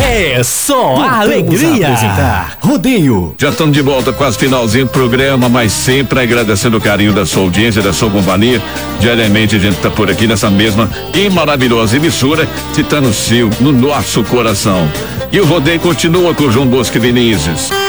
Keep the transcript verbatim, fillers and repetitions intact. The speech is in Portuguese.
É só a alegria. Apresentar Rodeio. Já estamos de volta com as finalzinho do programa, mas sempre agradecendo o carinho da sua audiência, da sua companhia. Diariamente a gente está por aqui nessa mesma e maravilhosa emissora, Titano Sil, no nosso coração. E o rodeio continua com o João Bosco e Vinícius.